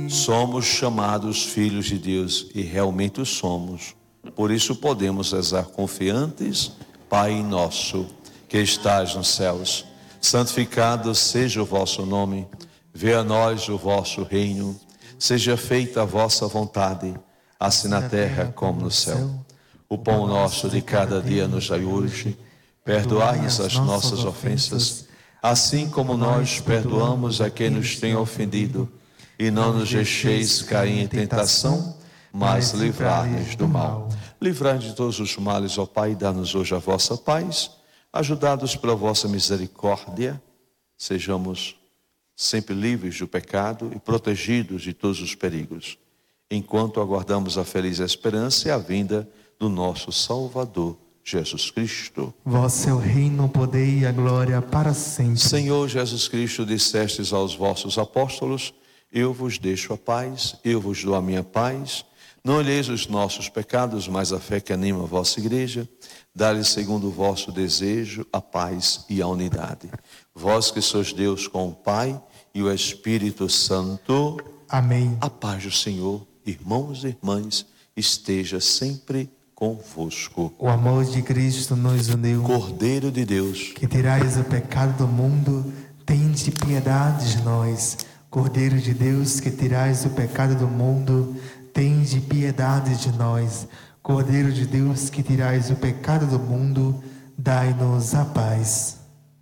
Somos chamados filhos de Deus e realmente o somos. Por isso podemos rezar confiantes: Pai nosso, que estás nos céus, santificado seja o vosso nome. Venha a nós o vosso reino. Seja feita a vossa vontade, assim na terra como no céu. O pão nosso de cada dia nos dai hoje. Perdoai-nos as nossas ofensas, assim como nós perdoamos a quem nos tem ofendido. E não nos deixeis cair em tentação, mas livrai-nos do mal. Livrai-nos de todos os males, ó Pai, e dá-nos hoje a vossa paz. Ajudados pela vossa misericórdia, sejamos sempre livres do pecado e protegidos de todos os perigos, enquanto aguardamos a feliz esperança e a vinda do nosso Salvador, Jesus Cristo. Vosso é o reino, o poder e a glória para sempre. Senhor Jesus Cristo, dissestes aos vossos apóstolos: eu vos deixo a paz, eu vos dou a minha paz. Não olheis os nossos pecados, mas a fé que anima a vossa igreja. Dá-lhe segundo o vosso desejo a paz e a unidade. Vós que sois Deus com o Pai e o Espírito Santo. Amém. A paz do Senhor, irmãos e irmãs, esteja sempre convosco. O amor de Cristo nos uniu. Cordeiro de Deus, que tirais o pecado do mundo, tende piedade de nós. Cordeiro de Deus, que tirais o pecado do mundo, tende piedade de nós. Cordeiro de Deus, que tirais o pecado do mundo, dai-nos a paz.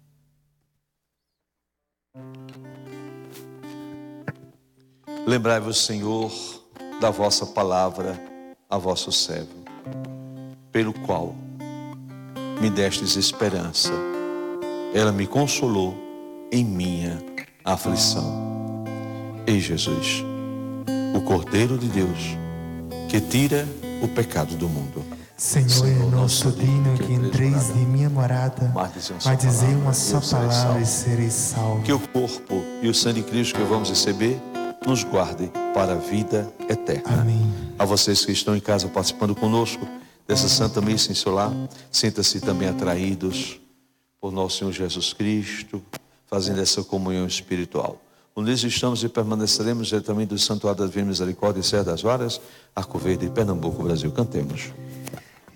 lembrai-vos, Senhor, da vossa palavra a vosso servo, pelo qual me destes esperança. Ela me consolou em minha aflição. Ei, Jesus, o Cordeiro de Deus, que tira o pecado do mundo. Senhor, é nosso digno que entreis em minha morada, mas dizei uma só palavra e sereis salvos. Que o corpo e o sangue de Cristo que vamos receber nos guarde para a vida eterna. Amém. A vocês que estão em casa participando conosco dessa Santa Missa em seu lar, sinta-se também atraídos por nosso Senhor Jesus Cristo, fazendo essa comunhão espiritual. Onde estamos e permaneceremos diretamente do Santuário da Divina Misericórdia e Serra das Varas, Arco Verde, Pernambuco, Brasil. Cantemos.